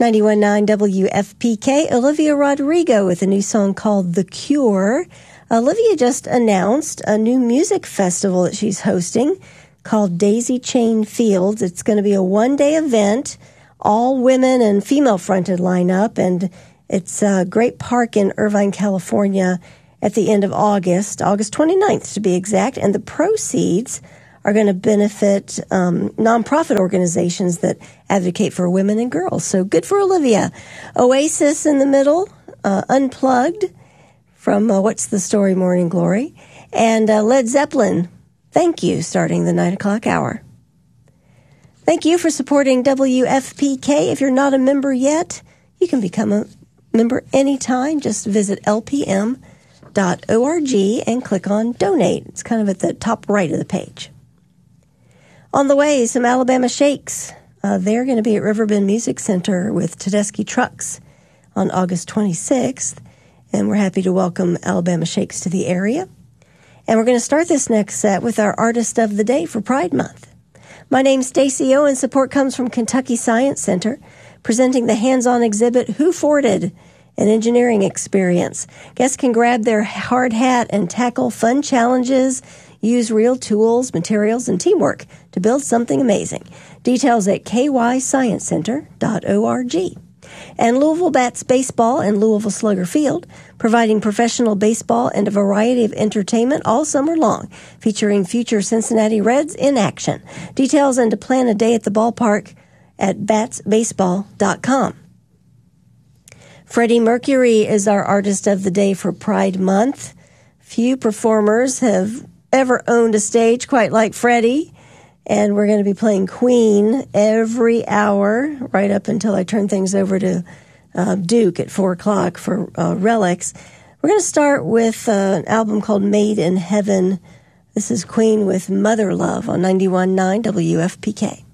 91.9 WFPK, Olivia Rodrigo with a new song called The Cure. Olivia just announced a new music festival that she's hosting called Daisy Chain Fields. It's going to be a one-day event, all women and female-fronted lineup, and it's a great park in Irvine, California at the end of August 29th to be exact, and the proceeds are going to benefit nonprofit organizations that advocate for women and girls. So good for Olivia. Oasis in the middle, Unplugged from What's the Story, Morning Glory, and Led Zeppelin, Thank You, starting the 9 o'clock hour. Thank you for supporting WFPK. If you're not a member yet, you can become a member anytime. Just visit lpm.org and click on Donate. It's kind of at the top right of the page. On the way, some Alabama Shakes. They're going to be at Riverbend Music Center with Tedeschi Trucks on August 26th, and we're happy to welcome Alabama Shakes to the area. And we're going to start this next set with our Artist of the Day for Pride Month. My name's Stacey Owen. Support comes from Kentucky Science Center, presenting the hands-on exhibit Who Forded? An engineering experience. Guests can grab their hard hat and tackle fun challenges, use real tools, materials, and teamwork to build something amazing. Details at kysciencecenter.org. And Louisville Bats Baseball and Louisville Slugger Field, providing professional baseball and a variety of entertainment all summer long, featuring future Cincinnati Reds in action. Details and to plan a day at the ballpark at batsbaseball.com. Freddie Mercury is our Artist of the Day for Pride Month. Few performers have ever owned a stage quite like Freddie, and we're going to be playing Queen every hour right up until I turn things over to Duke at 4 o'clock for Relics. We're going to start with an album called Made in Heaven. This is Queen with Mother Love on 91.9 WFPK.